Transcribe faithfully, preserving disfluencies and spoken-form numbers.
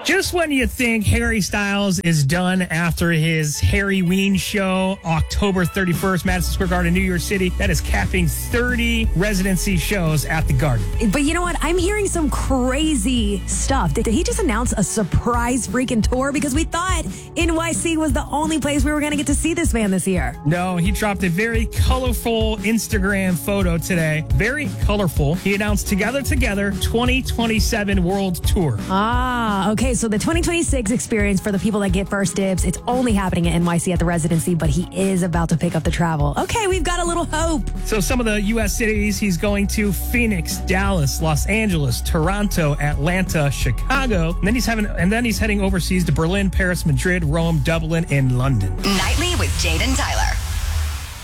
Just when you think Harry Styles is done after his Harry Ween show, October thirty-first, Madison Square Garden, New York City, that is capping thirty residency shows at the Garden. But you know what? I'm hearing some crazy stuff. Did he just announce a surprise freaking tour? Because we thought N Y C was the only place we were going to get to see this man this year. No, he dropped a very colorful Instagram photo today. Very colorful. He announced Together Together twenty twenty-seven World Tour. Ah, okay. So the twenty twenty-six experience for the people that get first dibs, it's only happening at N Y C at the residency, but he is about to pick up the travel. Okay, we've got a little hope. So some of the U S cities he's going to: Phoenix, Dallas, Los Angeles, Toronto, Atlanta, Chicago. And then he's having and then he's heading overseas to Berlin, Paris, Madrid, Rome, Dublin, and London. Nightly with Jade and Tyler.